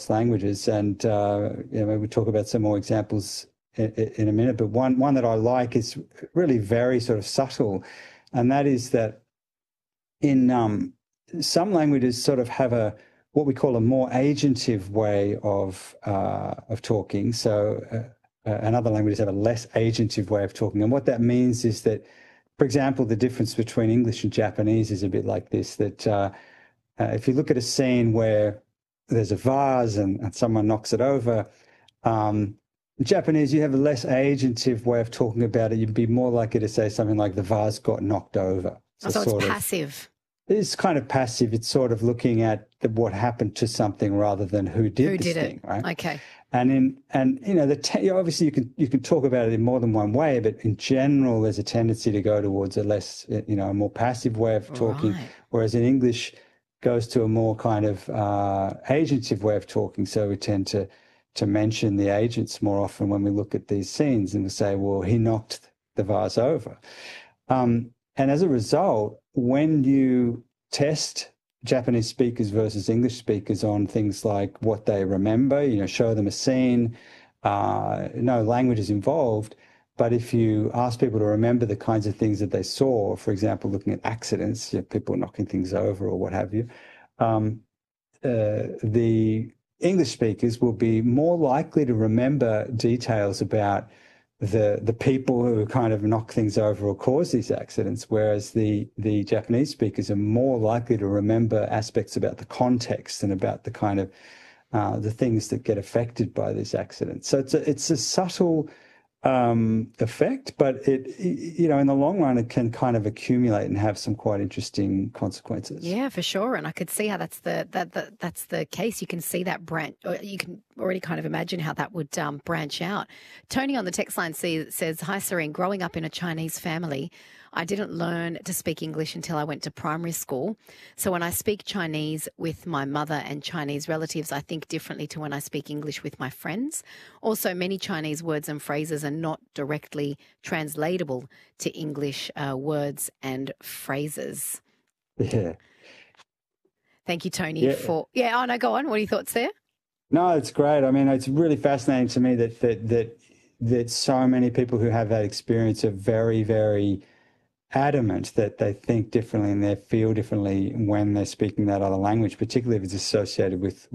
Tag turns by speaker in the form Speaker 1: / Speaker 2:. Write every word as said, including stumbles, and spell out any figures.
Speaker 1: across languages. And uh, you know, maybe we'll talk about some more examples in, in a minute. But one one that I like is really very sort of subtle, and that is that in um, some languages sort of have a what we call a more agentive way of uh, of talking. So, uh, uh, and other languages have a less agentive way of talking. And what that means is that, for example, the difference between English and Japanese is a bit like this, that uh, uh, if you look at a scene where there's a vase and, and someone knocks it over, um, in Japanese, you have a less agentive way of talking about it. You'd be more likely to say something like the vase got knocked over.
Speaker 2: So, so it's passive.
Speaker 1: Of, it's kind of passive. It's sort of looking at the, what happened to something rather than who did
Speaker 2: who
Speaker 1: this
Speaker 2: did
Speaker 1: thing,
Speaker 2: it.
Speaker 1: right?
Speaker 2: Okay.
Speaker 1: And in and you know the te- obviously you can you can talk about it in more than one way, but in general there's a tendency to go towards a less you know a more passive way of talking,
Speaker 2: Right.
Speaker 1: whereas in English goes to a more kind of uh, agentive way of talking. So we tend to to mention the agents more often when we look at these scenes, and we say, well, he knocked the vase over. Um, and as a result, when you test Japanese speakers versus English speakers on things like what they remember, you know, show them a scene, uh, no language is involved. But if you ask people to remember the kinds of things that they saw, for example, looking at accidents, you know, people knocking things over or what have you, um, uh, the English speakers will be more likely to remember details about the the people who kind of knock things over or cause these accidents, whereas the the Japanese speakers are more likely to remember aspects about the context and about the kind of uh, the things that get affected by these accidents. So it's a, it's a subtle um, effect, but it you know in the long run it can kind of accumulate and have some quite interesting consequences.
Speaker 2: Yeah, for sure. And I could see how that's the that, that that's the case. You can see that branch. Or you can already kind of imagine how that would um, branch out. Tony on the text line see, says, "Hi, Serene. Growing up in a Chinese family, I didn't learn to speak English until I went to primary school. So when I speak Chinese with my mother and Chinese relatives, I think differently to when I speak English with my friends. Also, many Chinese words and phrases are not directly translatable to English uh, words and phrases."
Speaker 1: Yeah.
Speaker 2: Thank you, Tony,
Speaker 1: Yeah.
Speaker 2: for... Yeah, oh, no, go on. What are your thoughts there?
Speaker 1: No, it's great. I mean, it's really fascinating to me that that that that so many people who have that experience are very, very adamant that they think differently and they feel differently when they're speaking that other language, particularly if it's associated with